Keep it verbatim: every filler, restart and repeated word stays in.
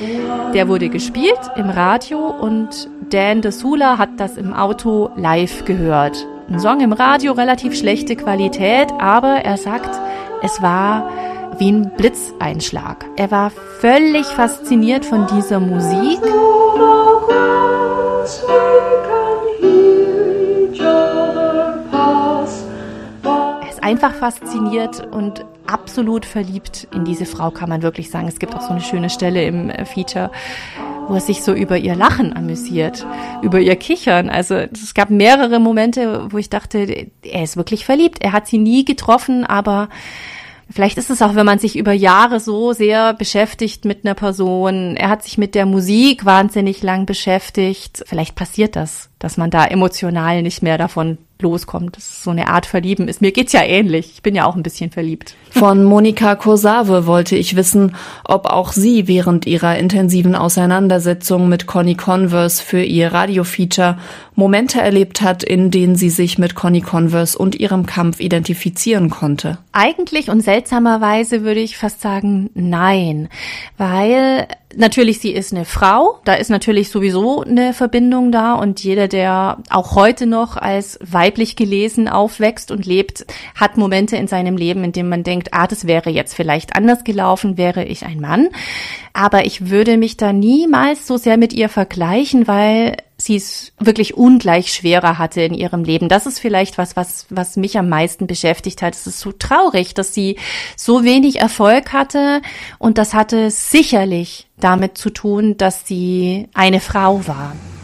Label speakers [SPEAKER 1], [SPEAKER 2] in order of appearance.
[SPEAKER 1] Der wurde gespielt im Radio und Dan DeSula hat das im Auto live gehört. Ein Song im Radio, relativ schlechte Qualität, aber er sagt, es war wie ein Blitzeinschlag. Er war völlig fasziniert von dieser Musik. Er ist einfach fasziniert und absolut verliebt in diese Frau, kann man wirklich sagen. Es gibt auch so eine schöne Stelle im Feature, wo er sich so über ihr Lachen amüsiert, über ihr Kichern. Also es gab mehrere Momente, wo ich dachte, er ist wirklich verliebt. Er hat sie nie getroffen, aber vielleicht ist es auch, wenn man sich über Jahre so sehr beschäftigt mit einer Person. Er hat sich mit der Musik wahnsinnig lang beschäftigt. Vielleicht passiert das, dass man da emotional nicht mehr davon loskommt. Das ist so eine Art Verlieben ist. Mir geht's ja ähnlich. Ich bin ja auch ein bisschen verliebt.
[SPEAKER 2] Von Monika Kosawe wollte ich wissen, ob auch sie während ihrer intensiven Auseinandersetzung mit Connie Converse für ihr Radiofeature Momente erlebt hat, in denen sie sich mit Connie Converse und ihrem Kampf identifizieren konnte.
[SPEAKER 1] Eigentlich und seltsamerweise würde ich fast sagen, nein, weil natürlich, sie ist eine Frau, da ist natürlich sowieso eine Verbindung da und jeder, der auch heute noch als weiblich gelesen aufwächst und lebt, hat Momente in seinem Leben, in denen man denkt, ah, das wäre jetzt vielleicht anders gelaufen, wäre ich ein Mann. Aber ich würde mich da niemals so sehr mit ihr vergleichen, weil sie es wirklich ungleich schwerer hatte in ihrem Leben. Das ist vielleicht was, was, was mich am meisten beschäftigt hat. Es ist so traurig, dass sie so wenig Erfolg hatte und das hatte sicherlich damit zu tun, dass sie eine Frau war.